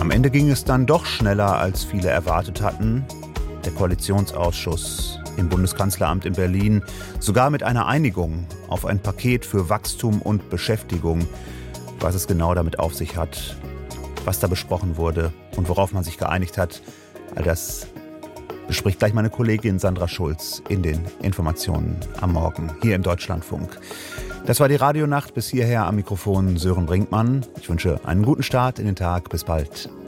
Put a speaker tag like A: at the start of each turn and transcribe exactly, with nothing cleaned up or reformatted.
A: Am Ende ging es dann doch schneller, als viele erwartet hatten. Der Koalitionsausschuss im Bundeskanzleramt in Berlin, sogar mit einer Einigung auf ein Paket für Wachstum und Beschäftigung. Was es genau damit auf sich hat, was da besprochen wurde und worauf man sich geeinigt hat, all das bespricht gleich meine Kollegin Sandra Schulz in den Informationen am Morgen hier im Deutschlandfunk. Das war die Radionacht. Bis hierher am Mikrofon Sören Brinkmann. Ich wünsche einen guten Start in den Tag. Bis bald.